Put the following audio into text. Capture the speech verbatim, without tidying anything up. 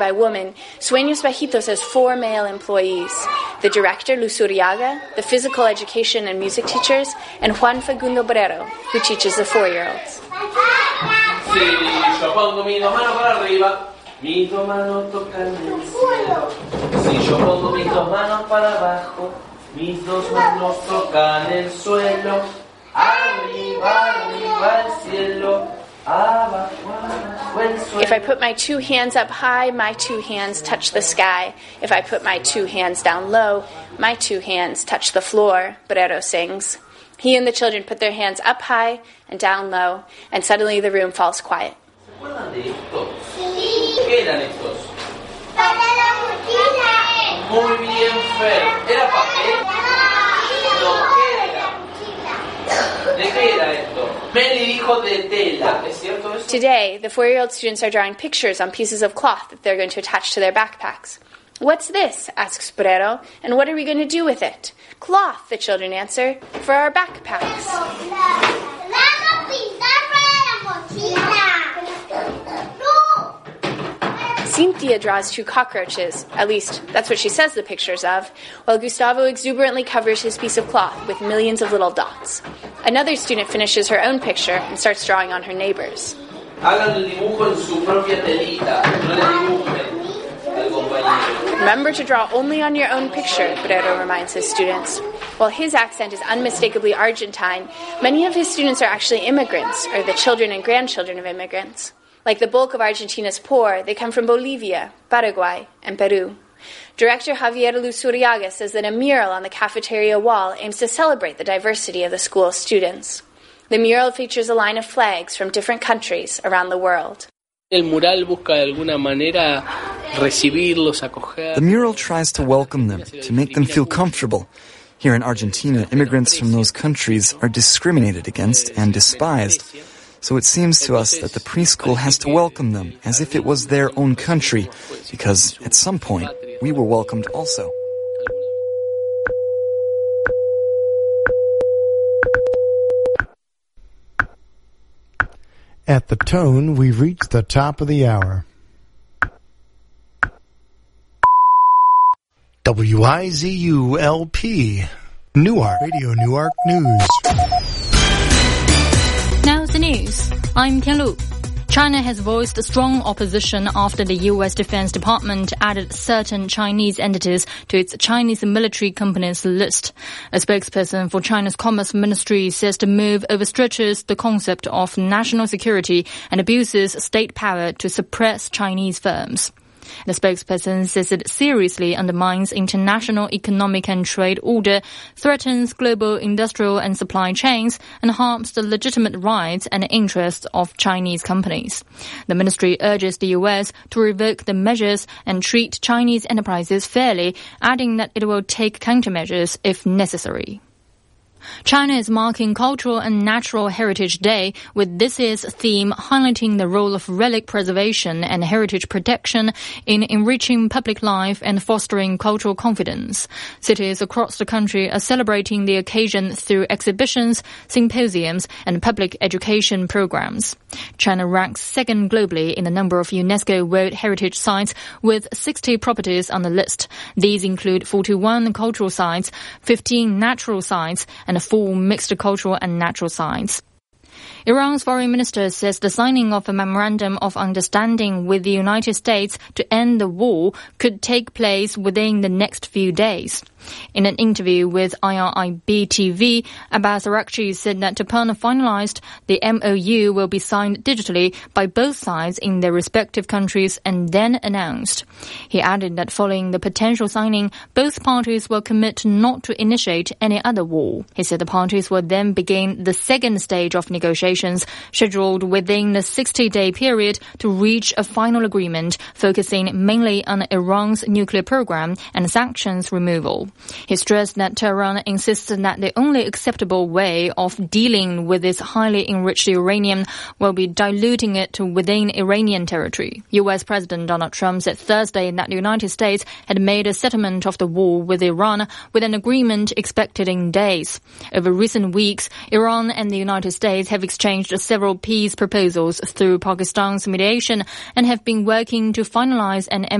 By woman, Sueños Bajitos has four male employees: the director, Luz Uriaga, the physical education and music teachers, and Juan Fagundo Borrero, who teaches the four-year-olds. Si yo pongo mis dos manos para arriba, mis dos manos tocan el cielo. Si yo pongo mis dos manos para abajo, mis dos manos tocan el suelo. Arriba, arriba el cielo. If I put my two hands up high, my two hands touch the sky. If I put my two hands down low, my two hands touch the floor, Borrero sings. He and the children put their hands up high and down low, and suddenly the room falls quiet. ¿Qué eran estos? Para la mochila. Muy bien, Fer. ¿Era papel? No, ¿qué era? ¿De qué era esto? Meli dijo de tela, ¿es cierto eso? Today, the four-year-old students are drawing pictures on pieces of cloth that they're going to attach to their backpacks. What's this? Asks Borrero. And what are we going to do with it? Cloth, the children answer, for our backpacks. Cynthia draws two cockroaches, at least that's what she says the picture's of, while Gustavo exuberantly covers his piece of cloth with millions of little dots. Another student finishes her own picture and starts drawing on her neighbor's. Remember to draw only on your own picture, Borrero reminds his students. While his accent is unmistakably Argentine, many of his students are actually immigrants, or the children and grandchildren of immigrants. Like the bulk of Argentina's poor, they come from Bolivia, Paraguay, and Peru. Director Javier Luz Uriaga says that a mural on the cafeteria wall aims to celebrate the diversity of the school's students. The mural features a line of flags from different countries around the world. El mural busca de alguna manera recibirlos, acoger. The mural tries to welcome them, to make them feel comfortable. Here in Argentina, immigrants from those countries are discriminated against and despised. So it seems to us that the preschool has to welcome them as if it was their own country, because at some point we were welcomed also. At the tone, we've reached the top of the hour. W I Z U L P, Newark, Radio Newark News. Now the news. I'm Tianlu. China has voiced strong opposition after the U S Defense Department added certain Chinese entities to its Chinese military companies list. A spokesperson for China's Commerce Ministry says the move overstretches the concept of national security and abuses state power to suppress Chinese firms. The spokesperson says it seriously undermines international economic and trade order, threatens global industrial and supply chains, and harms the legitimate rights and interests of Chinese companies. The ministry urges the U S to revoke the measures and treat Chinese enterprises fairly, adding that it will take countermeasures if necessary. China is marking Cultural and Natural Heritage Day with this year's theme highlighting the role of relic preservation and heritage protection in enriching public life and fostering cultural confidence. Cities across the country are celebrating the occasion through exhibitions, symposiums, and public education programs. China ranks second globally in the number of UNESCO World Heritage Sites with sixty properties on the list. These include forty-one cultural sites, fifteen natural sites, and four mixed cultural and natural sites. Iran's foreign minister says the signing of a memorandum of understanding with the United States to end the war could take place within the next few days. In an interview with I R I B T V, Abbas Araghchi said that upon finalized, the M O U will be signed digitally by both sides in their respective countries and then announced. He added that following the potential signing, both parties will commit not to initiate any other war. He said the parties will then begin the second stage of negotiations, scheduled within the sixty-day period to reach a final agreement, focusing mainly on Iran's nuclear program and sanctions removal. He stressed that Tehran insists that the only acceptable way of dealing with this highly enriched uranium will be diluting it to within Iranian territory. U S President Donald Trump said Thursday that the United States had made a settlement of the war with Iran with an agreement expected in days. Over recent weeks, Iran and the United States have exchanged exchanged several peace proposals through Pakistan's mediation and have been working to finalize an